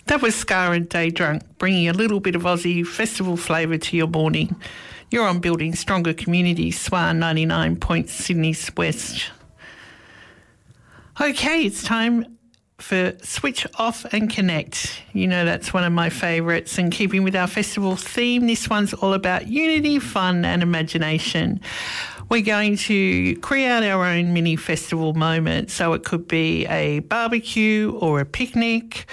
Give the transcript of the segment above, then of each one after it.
That was Scar and Day Drunk, bringing a little bit of Aussie festival flavour to your morning. You're on Building Stronger Communities, SWAR 99 Point Sydney's West. Okay, it's time for Switch Off and Connect. You know that's one of my favourites, and keeping with our festival theme, this one's all about unity, fun and imagination. We're going to create our own mini festival moment. So it could be a barbecue or a picnic,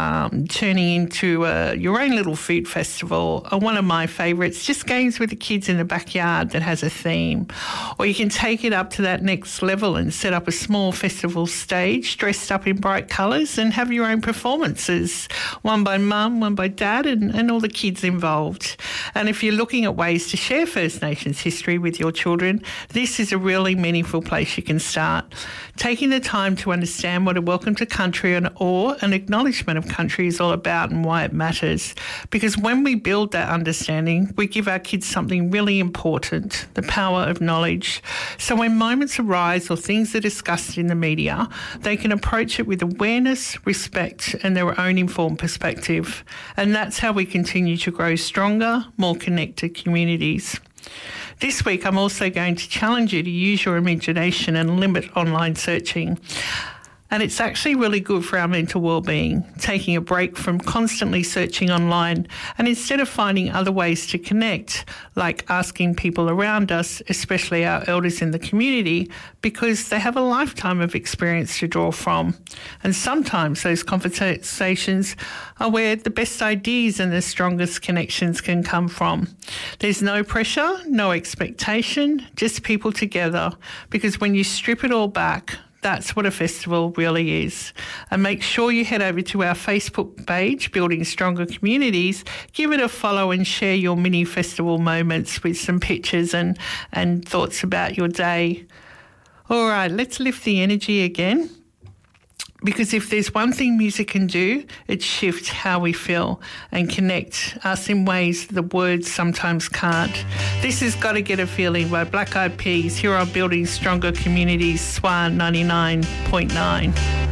turning into your own little food festival. Or one of my favourites, just games with the kids in the backyard that has a theme. Or you can take it up to that next level and set up a small festival stage dressed up in bright colours and have your own performances, one by mum, one by dad and all the kids involved. And if you're looking at ways to share First Nations history with your children, this is a really meaningful place you can start. Taking the time to understand what a welcome to country or an acknowledgement of country is all about and why it matters. Because when we build that understanding, we give our kids something really important, the power of knowledge. So when moments arise or things are discussed in the media, they can approach it with awareness, respect and their own informed perspective. And that's how we continue to grow stronger, more connected communities. This week, I'm also going to challenge you to use your imagination and limit online searching. And it's actually really good for our mental well-being, taking a break from constantly searching online and instead of finding other ways to connect, like asking people around us, especially our elders in the community, because they have a lifetime of experience to draw from. And sometimes those conversations are where the best ideas and the strongest connections can come from. There's no pressure, no expectation, just people together, because when you strip it all back, that's what a festival really is. And make sure you head over to our Facebook page, Building Stronger Communities, give it a follow and share your mini festival moments with some pictures and thoughts about your day. All right, let's lift the energy again. Because if there's one thing music can do, it's shift how we feel and connect us in ways the words sometimes can't. This has Got to Get a Feeling by Black Eyed Peas here on Building Stronger Communities, SWAR 99.9.